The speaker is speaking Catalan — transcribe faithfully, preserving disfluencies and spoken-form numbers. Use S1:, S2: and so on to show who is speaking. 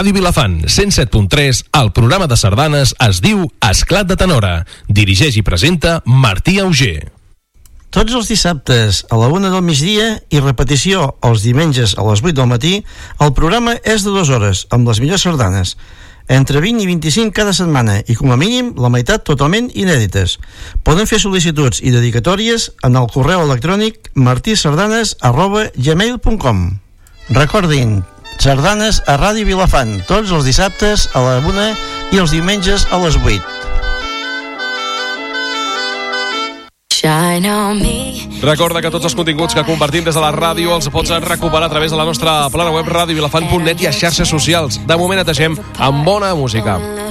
S1: Ràdio Vilafant, cent set punt tres, el programa de sardanes es diu Esclat de Tenora. Dirigeix i presenta Martí Auger.
S2: Tots els dissabtes a la una del migdia i repetició els diumenges a les vuit del matí, el programa és de dues hores, amb les millors sardanes. Entre vint i vint-i-cinc cada setmana i com a mínim la meitat totalment inèdites. Poden fer sol·licituds i dedicatòries en el correu electrònic martisardanes arroba gmail punt com. Recordin, sardanes a Ràdio Vilafant, tots els dissabtes a la una i els diumenges a les vuit.
S3: Recorda que tots els continguts que compartim des de la ràdio els pots recuperar a través de la nostra plana web ràdio vilafant punt net i a xarxes socials. De moment et deixem amb bona música.